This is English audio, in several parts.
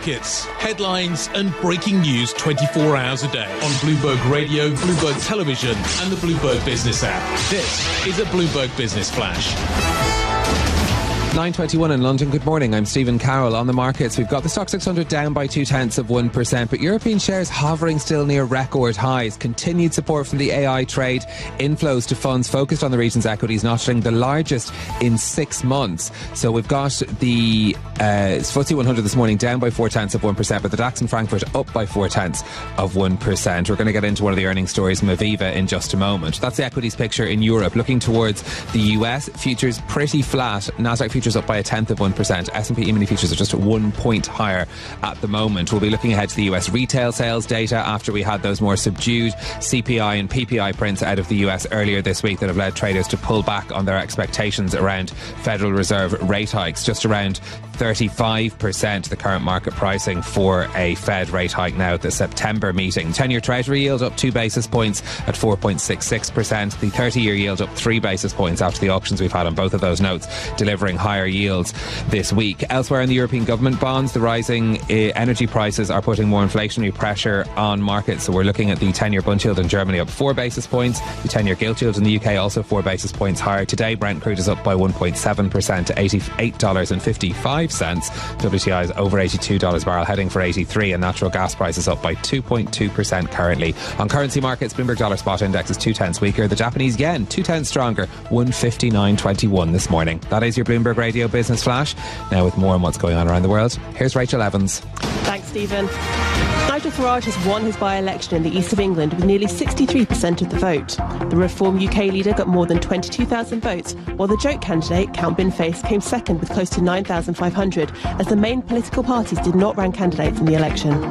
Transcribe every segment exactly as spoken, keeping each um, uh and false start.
markets, headlines and breaking news twenty-four hours a day on Bloomberg Radio, Bloomberg Television and the Bloomberg Business app. This is a Bloomberg Business Flash. nine twenty-one in London. Good morning. I'm Stephen Carroll. On the markets, we've got the Stoxx six hundred down by two tenths of one percent, but European shares hovering still near record highs. Continued support from the A I trade. Inflows to funds focused on the region's equities notching the largest in six months. So we've got the uh, F T S E one hundred this morning down by four tenths of one percent, but the DAX in Frankfurt up by four tenths of one percent. We're going to get into one of the earnings stories from Aviva in just a moment. That's the equities picture in Europe. Looking towards the U S, futures pretty flat. Nasdaq futures up by a tenth of one percent. S and P E-mini futures are just one point higher at the moment. We'll be looking ahead to the U S retail sales data after we had those more subdued C P I and P P I prints out of the U S earlier this week that have led traders to pull back on their expectations around Federal Reserve rate hikes. Just around thirty-five percent the current market pricing for a Fed rate hike now at the September meeting. ten-year Treasury yield up two basis points at four point six six percent. The thirty-year yield up three basis points after the auctions we've had on both of those notes, delivering higher yields this week. Elsewhere in the European government bonds, the rising uh, energy prices are putting more inflationary pressure on markets. So we're looking at the ten-year Bund yield in Germany up four basis points. The ten-year gilt yield in the U K also four basis points higher. Today, Brent crude is up by one point seven percent to eighty-eight dollars and fifty-five cents. W T I is over eighty-two dollars a barrel, heading for eighty-three, and natural gas prices up by two point two percent currently. On currency markets, Bloomberg dollar spot index is two tenths weaker. The Japanese yen two tenths stronger, one fifty-nine twenty-one this morning. That is your Bloomberg Radio Business Flash. Now with more on what's going on around the world, here's Rachel Evans. Thanks, Stephen. Nigel Farage has won his by-election in the east of England with nearly sixty-three percent of the vote. The Reform U K leader got more than twenty-two thousand votes, while the joke candidate, Count Binface, came second with close to nine thousand five hundred, as the main political parties did not rank candidates in the election.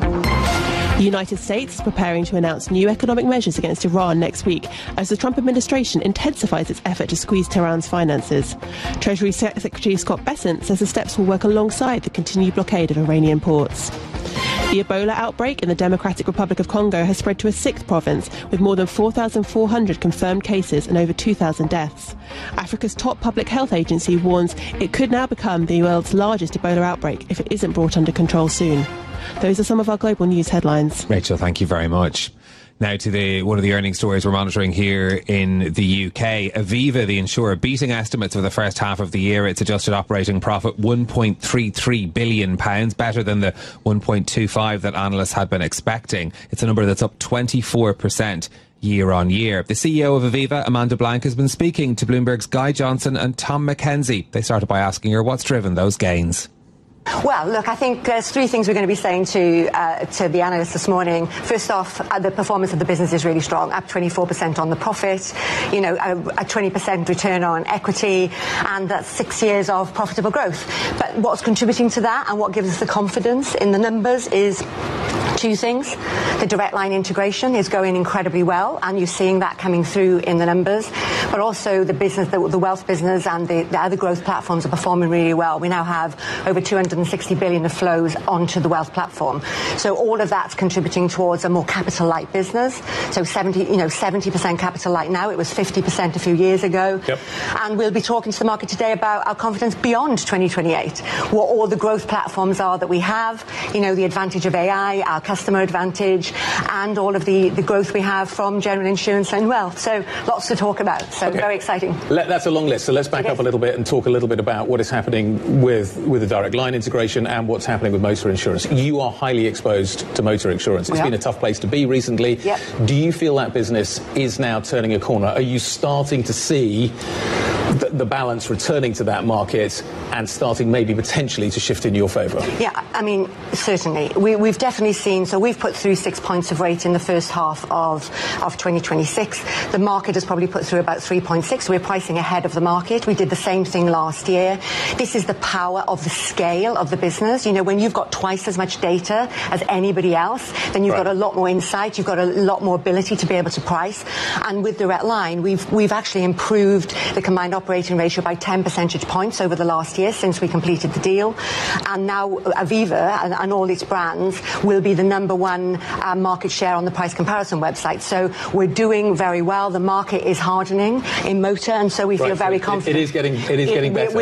The United States is preparing to announce new economic measures against Iran next week as the Trump administration intensifies its effort to squeeze Tehran's finances. Treasury Secretary Scott Bessent says the steps will work alongside the continued blockade of Iranian ports. The Ebola outbreak in the Democratic Republic of Congo has spread to a sixth province, with more than four thousand four hundred confirmed cases and over two thousand deaths. Africa's top public health agency warns it could now become the world's largest Ebola outbreak if it isn't brought under control soon. Those are some of our global news headlines. Rachel, thank you very much. Now to the one of the earnings stories we're monitoring here in the U K. Aviva, the insurer, beating estimates for the first half of the year. Its adjusted operating profit one point three three billion pounds, better than the one point two five that analysts had been expecting. It's a number that's up twenty-four percent year on year. The C E O of Aviva, Amanda Blank, has been speaking to Bloomberg's Guy Johnson and Tom McKenzie. They started by asking her what's driven those gains. Well, look, I think there's three things we're going to be saying to uh, to the analysts this morning. First off, uh, the performance of the business is really strong, up twenty-four percent on the profit, you know, a, a twenty percent return on equity, and that's six years of profitable growth. But what's contributing to that and what gives us the confidence in the numbers is two things. The Direct Line integration is going incredibly well, and you're seeing that coming through in the numbers. But also the business, the, the wealth business and the, the other growth platforms are performing really well. We now have over two hundred sixty billion of flows onto the wealth platform. So all of that's contributing towards a more capital light business. So seventy, you know, seventy percent capital light now. It was fifty percent a few years ago. Yep. And we'll be talking to the market today about our confidence beyond twenty twenty-eight. What all the growth platforms are that we have, you know, the advantage of A I, our customer advantage, and all of the, the growth we have from general insurance and wealth. So lots to talk about. So okay. Very exciting. Let, that's a long list. So let's back up a little bit and talk a little bit about what is happening with, with the Direct Line integration and what's happening with motor insurance. You are highly exposed to motor insurance. It's we been a tough place to be recently. Yep. Do you feel that business is now turning a corner? Are you starting to see the, the balance returning to that market and starting maybe potentially to shift in your favour? Yeah, I mean, certainly. We, we've definitely seen, so we've put through six points of rate in the first half of, of twenty twenty-six. The market has probably put through about three point six. We're pricing ahead of the market. We did the same thing last year. This is the power of the scale of the business. You know, when you've got twice as much data as anybody else, then you've right. got a lot more insight. You've got a lot more ability to be able to price. And with Direct Line, we've, we've actually improved the combined operating ratio by ten percentage points over the last year since we completed the deal. And now Aviva and, and all its brands will be the number one uh, market share on the price comparison website. So we're doing very well. The market is hardening in motor, and so we feel right, very so confident. It, it is getting, it is getting better.